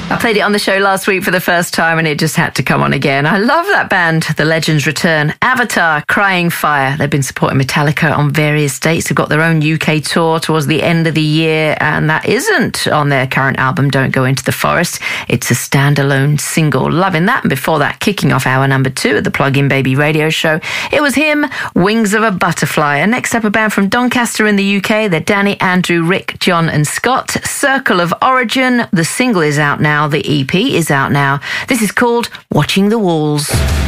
I played it on the show last week for the first time and it just had to come on again. I love that band, The Legends Return. Avatar, Crying Fire. They've been supporting Metallica on various dates. They've got their own UK tour towards the end of the year, and that isn't on their current album, Don't Go Into the Forest. It's a standalone single. Loving that. And before that, kicking off hour number 2 of the Plug-in Baby radio show, it was him, Wings of a Butterfly. And next up, a band from Doncaster in the UK. They're Danny, Andrew, Rick, John and Scott. Circle of Origin. The single is out now. The EP is out now. This is called Watching the Walls.